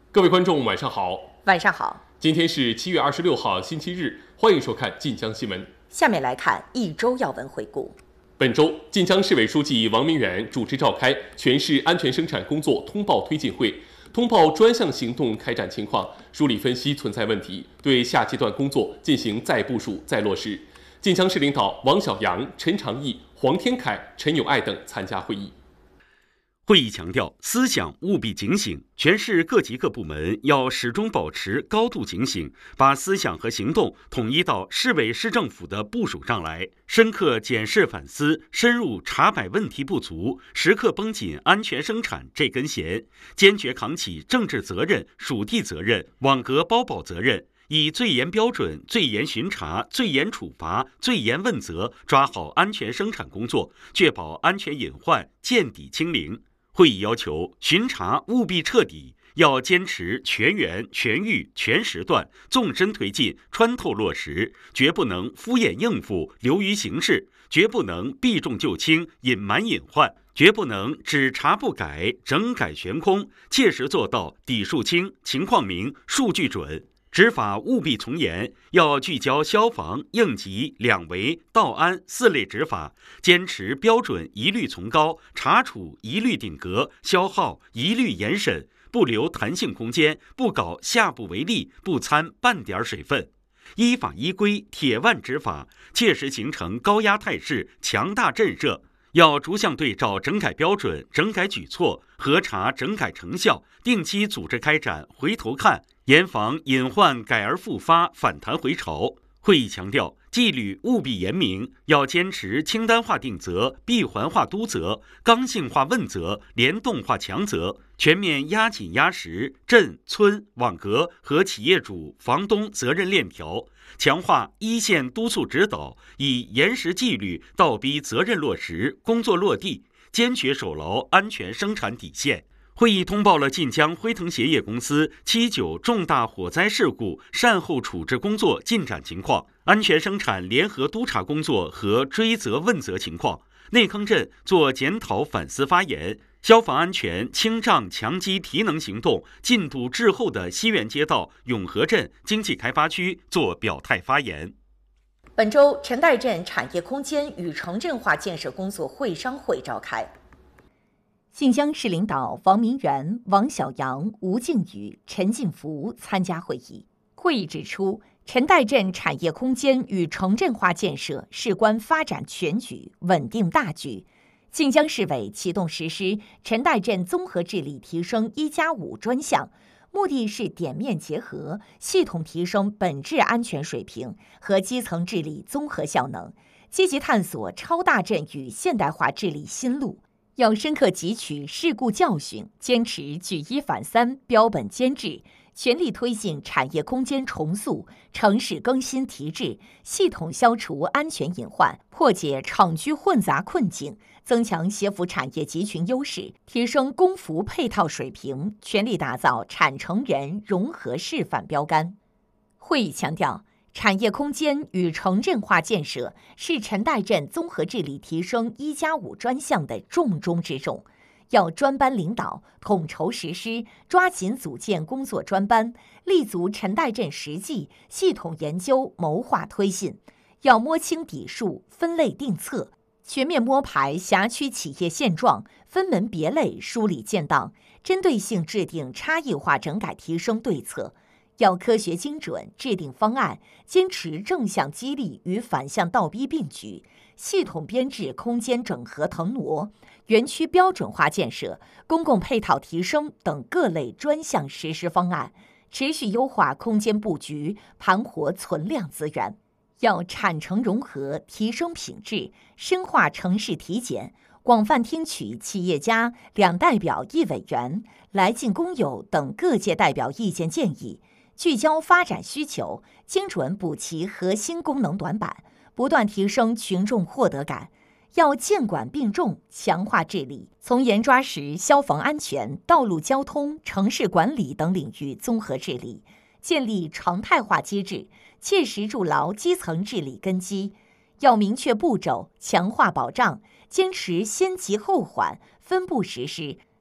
各位观众，晚上好。 晚上好。 今天是7月26号，星期日，欢迎收看晋江新闻。 下面来看一周要闻回顾。 本周，晋江市委书记王明远主持召开全市安全生产工作通报推进会，通报专项行动开展情况，梳理分析存在问题，对下阶段工作进行再部署、再落实。晋江市领导王小阳、陈长义、黄天凯、陈友爱等参加会议。 会议强调，思想务必警醒，全市各级各部门要始终保持高度警醒，把思想和行动统一到市委市政府的部署上来，深刻检视反思，深入查摆问题不足，时刻绷紧安全生产这根弦，坚决扛起政治责任、属地责任、网格包保责任，以最严标准、最严巡查、最严处罚、最严问责抓好安全生产工作，确保安全隐患见底清零。会议要求，巡查务必彻底，要坚持全员、全域、全时段，纵深推进，穿透落实，绝不能敷衍应付、流于形式，绝不能避重就轻、隐瞒隐患，绝不能只查不改、整改悬空，切实做到底数清、情况明、数据准。执法务必从严，要聚焦消防、应急、两维、道安4类执法，坚持标准一律从高，查处一律顶格，消耗一律严审，不留弹性空间，不搞下不为例，不掺半点水分。依法依规铁腕执法，切实形成高压态势，强大震慑。要逐项对照整改标准、整改举措，核查整改成效，定期组织开展回头看，严防隐患改而复发、反弹回潮。会议强调，纪律务必严明，要坚持清单化定责、闭环化督责、刚性化问责、联动化强责，全面压紧压实镇、村、网格和企业主、房东责任链条，强化一线督促指导，以严实纪律倒逼责任落实、工作落地，坚决守牢安全生产底线。会议通报了晋江辉腾鞋业公司7·9重大火灾事故善后处置工作进展情况、安全生产联合督查工作和追责问责情况。内坑镇做检讨反思发言，消防安全清障强基提能行动进度滞后的西园街道永和镇经济开发区做表态发言。 本周，陈岱镇产业空间与城镇化建设工作会商会召开。晋江市领导王明远、王小阳、吴靖宇、陈进福参加会议。会议指出，陈岱镇产业空间与城镇化建设事关发展全局、稳定大局。晋江市委启动实施陈岱镇综合治理提升1+5专项，目的是点面结合，系统提升本质安全水平和基层治理综合效能，积极探索超大镇与现代化治理新路。要深刻汲取事故教训，坚持举一反三、标本兼治，全力推进产业空间重塑、城市更新提质，系统消除安全隐患，破解厂区混杂困境，增强协服产业集群优势，提升工服配套水平，全力打造产成人融合示范标杆。会议强调，产业空间与城镇化建设是陈岱镇综合治理提升1+5专项的重中之重，要专班领导，统筹实施，抓紧组建工作专班，立足陈岱镇实际，系统研究，谋划推进。要摸清底数，分类定策，全面摸排辖区企业现状，分门别类梳理建档，针对性制定差异化整改提升对策。要科学精准制定方案，坚持正向激励与反向倒逼并举，系统编制空间整合腾挪、园区标准化建设、公共配套提升等各类专项实施方案，持续优化空间布局，盘活存量资源。要产城融合，提升品质，深化城市体检，广泛听取企业家、2代表1委员、来晋工友等各界代表意见建议，聚焦发展需求，精准补齐核心功能短板，不断提升群众获得感。要监管并重，强化治理，从严抓实消防安全、道路交通、城市管理等领域综合治理，建立常态化机制，切实筑牢基层治理根基。要明确步骤，强化保障，坚持先急后缓，分步实施，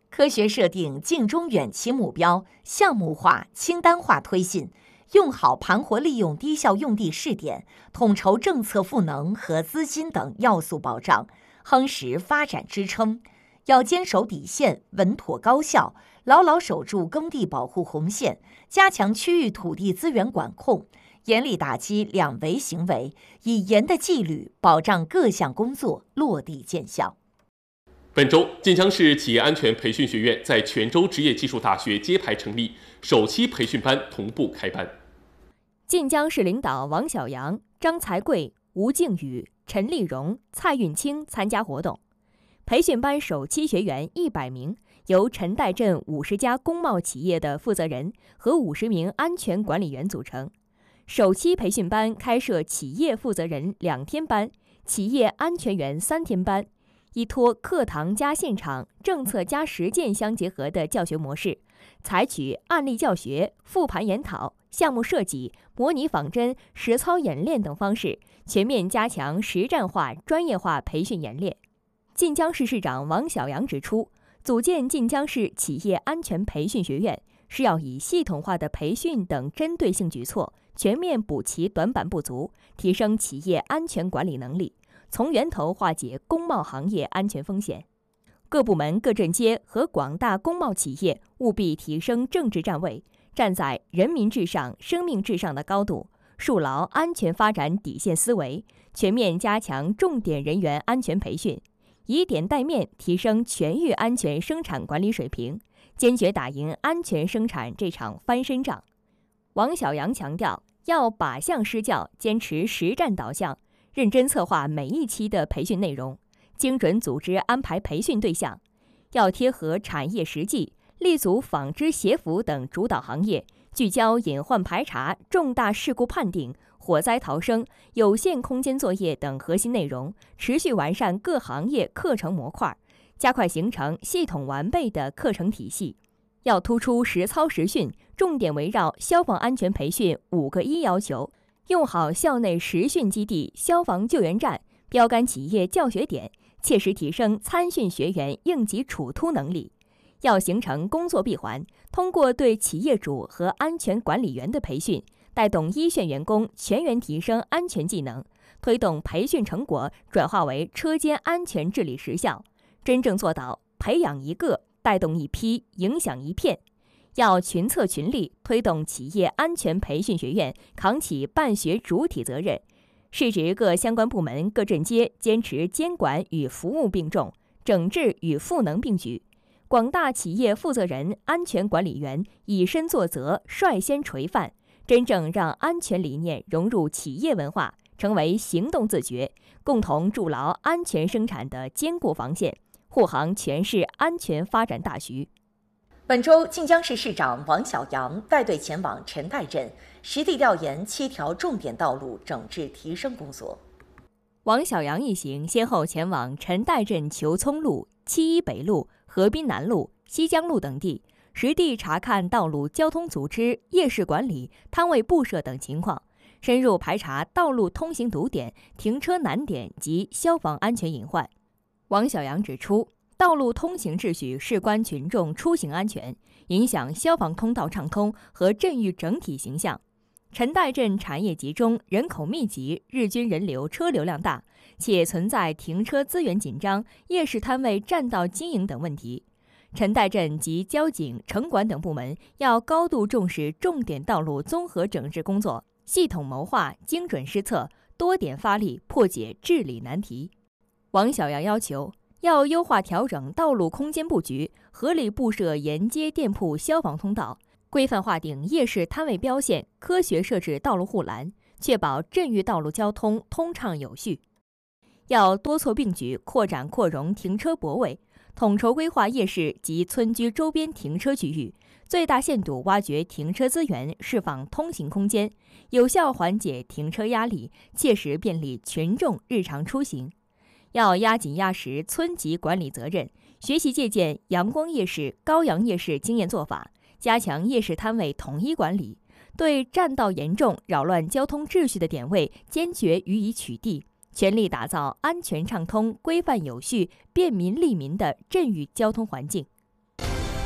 科学设定近中远期目标，项目化、清单化推进，用好盘活利用低效用地试点，统筹政策赋能和资金等要素保障，夯实发展支撑。要坚守底线，稳妥高效，牢牢守住耕地保护红线，加强区域土地资源管控，严厉打击两违行为，以严的纪律保障各项工作落地见效。 本周，晋江市企业安全培训学院在泉州职业技术大学揭牌成立，首期培训班同步开班。 晋江市领导王小阳、张才贵、吴靖宇、陈丽蓉、蔡运清参加活动。培训班首期学员100名，由陈岱镇50家工贸企业的负责人和50名安全管理员组成。首期培训班开设企业负责人2天班、企业安全员3天班，依托课堂加现场、政策加实践相结合的教学模式，采取案例教学、复盘研讨、项目设计、模拟仿真、实操演练等方式，全面加强实战化、专业化培训演练。晋江市市长王小阳指出，组建晋江市企业安全培训学院是要以系统化的培训等针对性举措，全面补齐短板不足，提升企业安全管理能力，从源头化解工贸行业安全风险。各部门各镇街和广大工贸企业务必提升政治站位，站在人民至上、生命至上的高度，树牢安全发展底线思维，全面加强重点人员安全培训，以点带面提升全域安全生产管理水平，坚决打赢安全生产这场翻身仗。王小阳强调，要靶向施教，坚持实战导向，认真策划每一期的培训内容，精准组织安排培训对象，要贴合产业实际，立足纺织鞋服等主导行业，聚焦隐患排查、重大事故判定、火灾逃生、有限空间作业等核心内容，持续完善各行业课程模块，加快形成系统完备的课程体系。要突出实操实训，重点围绕消防安全培训5个1要求，用好校内实训基地、消防救援站、标杆企业教学点，切实提升参训学员应急处突能力。要形成工作闭环，通过对企业主和安全管理员的培训，带动一线员工全员提升安全技能，推动培训成果转化为车间安全治理实效，真正做到培养一个，带动一批，影响一片。要群策群力，推动企业安全培训学院扛起办学主体责任。市直各相关部门各镇街坚持监管与服务并重，整治与赋能并举。广大企业负责人、安全管理员以身作则，率先垂范，真正让安全理念融入企业文化，成为行动自觉，共同筑牢安全生产的坚固防线，护航全市安全发展大局。 本周，晋江市市长王小阳带队前往陈岱镇，实地调研7条重点道路整治提升工作。 王小阳一行先后前往陈岱镇裘葱路、7·1北路、河滨南路、西江路等地，实地查看道路交通组织、夜市管理、摊位布设等情况，深入排查道路通行堵点、停车难点及消防安全隐患。王小阳指出，道路通行秩序事关群众出行安全，影响消防通道畅通和镇域整体形象。陈岱镇产业集中，人口密集，日均人流车流量大，且存在停车资源紧张、夜市摊位占道经营等问题。陈岱镇及交警、城管等部门要高度重视重点道路综合整治工作，系统谋划、精准施策，多点发力，破解治理难题。王小阳要求，要优化调整道路空间布局，合理布设沿街店铺消防通道，规范划定夜市摊位标线，科学设置道路护栏，确保镇域道路交通通畅有序。要多措并举，扩展扩容停车泊位，统筹规划夜市及村居周边停车区域，最大限度挖掘停车资源，释放通行空间，有效缓解停车压力，切实便利群众日常出行。要压紧压实村级管理责任，学习借鉴阳光夜市、高阳夜市经验做法，加强夜市摊位统一管理，对占道严重、扰乱交通秩序的点位坚决予以取缔，全力打造安全畅通、规范有序、便民利民的镇域交通环境。